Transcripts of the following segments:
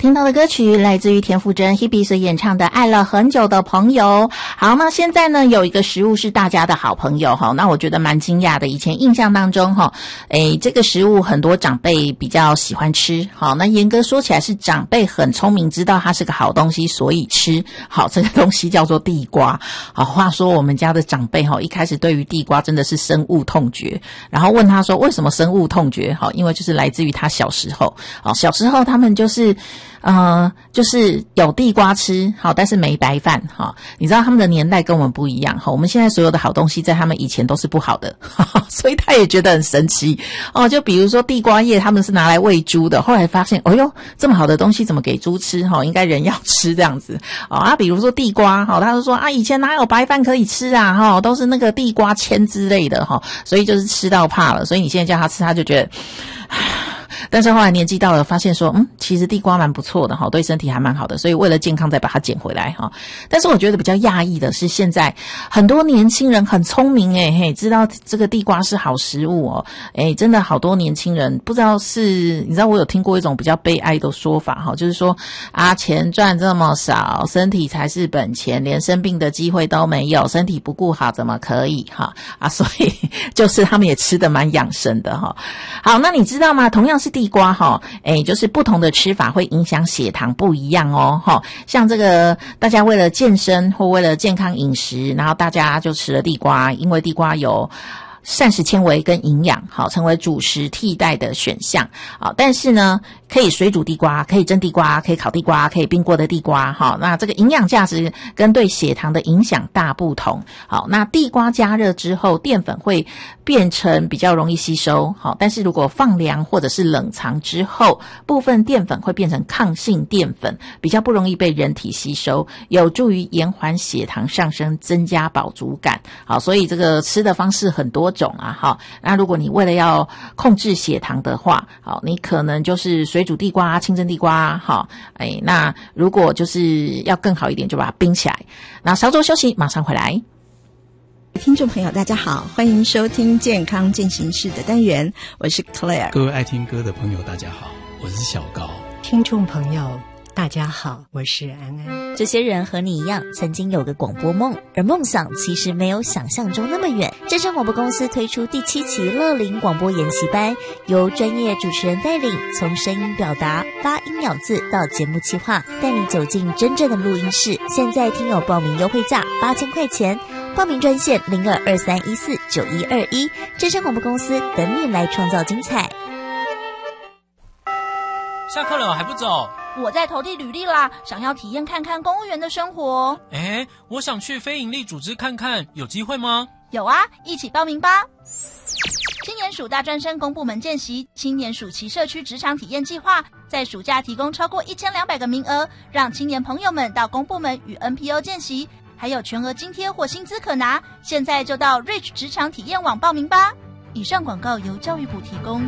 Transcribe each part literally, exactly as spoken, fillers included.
听到的歌曲来自于田馥甄 Hebe 所演唱的《爱了很久的朋友》。好，那现在呢有一个食物是大家的好朋友哈，那我觉得蛮惊讶的。以前印象当中哈，诶，这个食物很多长辈比较喜欢吃。好，那严格说起来是长辈很聪明，知道它是个好东西，所以吃。好，这个东西叫做地瓜。好，话说我们家的长辈哈，一开始对于地瓜真的是深恶痛绝，然后问他说为什么深恶痛绝？好，因为就是来自于他小时候。好，小时候他们就是呃，就是有地瓜吃，好，但是没白饭，哈。你知道他们的年代跟我们不一样，哈。我们现在所有的好东西在他们以前都是不好的，哈哈，所以他也觉得很神奇哦。就比如说地瓜叶，他们是拿来喂猪的，后来发现，哦哟，这么好的东西怎么给猪吃？哈，应该人要吃这样子哦。啊，比如说地瓜，哈，他就说啊，以前哪有白饭可以吃啊？哈，都是那个地瓜签之类的，哈，所以就是吃到怕了。所以你现在叫他吃，他就觉得。但是后来年纪到了，发现说，嗯，其实地瓜蛮不错的哈，对身体还蛮好的，所以为了健康再把它捡回来哈。但是我觉得比较讶异的是，现在很多年轻人很聪明诶，嘿，知道这个地瓜是好食物哦，诶，真的好多年轻人不知道是，你知道我有听过一种比较悲哀的说法哈，就是说啊，钱赚这么少，身体才是本钱，连生病的机会都没有，身体不顾好怎么可以哈啊？所以就是他们也吃得蛮养生的哈。好，那你知道吗？同样是地瓜哈，诶，就是不同的吃法会影响血糖不一样哦哈。像这个大家为了健身或为了健康饮食，然后大家就吃了地瓜，因为地瓜有膳食纤维跟营养，好，成为主食替代的选项啊。但是呢，可以水煮地瓜，可以蒸地瓜，可以烤地瓜，可以冰过的地瓜，好，那这个营养价值跟对血糖的影响大不同。好，那地瓜加热之后，淀粉会变成比较容易吸收，好，但是如果放凉或者是冷藏之后，部分淀粉会变成抗性淀粉，比较不容易被人体吸收，有助于延缓血糖上升，增加饱足感。好，所以这个吃的方式很多种啊，好，那如果你为了要控制血糖的话，好，你可能就是水煮地瓜、清蒸地瓜，好，哎，那如果就是要更好一点，就把它冰起来。那稍作休息，马上回来。 听众朋友大家好，欢迎收听健康进行式的单元，我是 Claire。 各位爱听歌的朋友大家好，我是小高。 听众朋友大家好，我是安安。 这些人和你一样曾经有个广播梦，而梦想其实没有想象中那么远。正声广播公司推出第七期乐龄广播研习班，由专业主持人带领，从声音表达、发音咬字到节目企划，带你走进真正的录音室。现在听友报名优惠价八千块钱，报名专线零二二三一四九一二一，正声广播公司等你来创造精彩。 下课了还不走？ 我在投递履历啦，想要体验看看公务员的生活。 诶，我想去非营利组织看看，有机会吗？ 有啊，一起报名吧。青年署大专生公部门见习青年暑期社区职场体验计划，在暑假提供超过一千两百个名额，让青年朋友们到公部门与 N P O 见习，还有全额津贴或薪资可拿。现在就到 Reach 职场体验网报名吧。以上广告由教育部提供。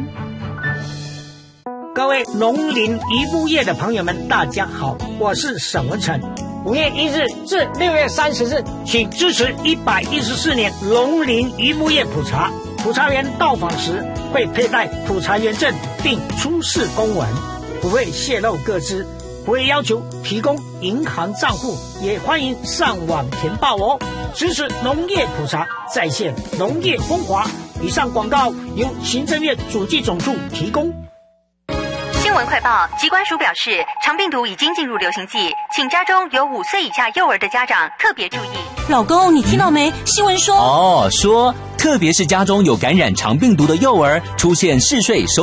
各位农林渔牧业的朋友们大家好，我是沈文成。五月一日至六月三十日，请支持一百一十四年农林渔牧业普查。普查员到访时会佩戴普查员证并出示公文，不会泄露个资，不会要求提供银行账户，也欢迎上网填报哦。支持农业普查，再现农业风华。以上广告由行政院主计总处提供。 新闻快报，疾管署表示，肠病毒已经进入流行季，请家中有五岁以下幼儿的家长特别注意。 老公，你听到没？新闻说， 哦，说特别是家中有感染肠病毒的幼儿出现嗜睡、